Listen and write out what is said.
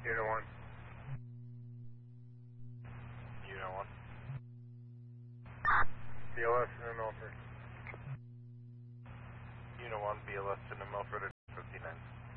Unit 1. Unit 1. BLS in Milford. Unit 1, BLS to New Milford at 59.